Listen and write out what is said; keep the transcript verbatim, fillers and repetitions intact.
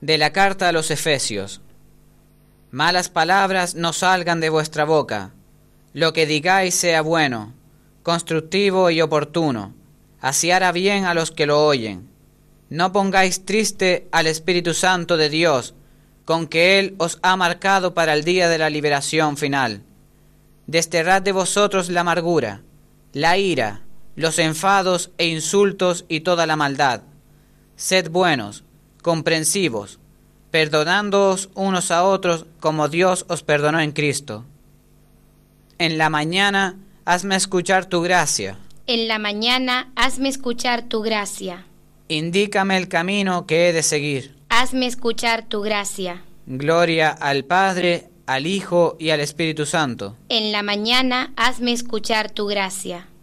De la carta a los Efesios. Malas palabras no salgan de vuestra boca. Lo que digáis sea bueno, constructivo y oportuno, así hará bien a los que lo oyen. No pongáis triste al Espíritu Santo de Dios, con que Él os ha marcado para el día de la liberación final. Desterrad de vosotros la amargura, la ira, los enfados e insultos y toda la maldad. Sed buenos, comprensivos, perdonándoos unos a otros como Dios os perdonó en Cristo. En la mañana, hazme escuchar tu gracia. En la mañana, hazme escuchar tu gracia. Indícame el camino que he de seguir. Hazme escuchar tu gracia. Gloria al Padre, al Hijo y al Espíritu Santo. En la mañana, hazme escuchar tu gracia.